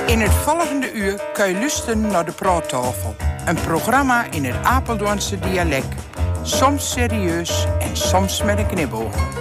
In het volgende uur kun je luisteren naar de Praattafel. Een programma in het Apeldoornse dialect. Soms serieus en soms met een knipoog.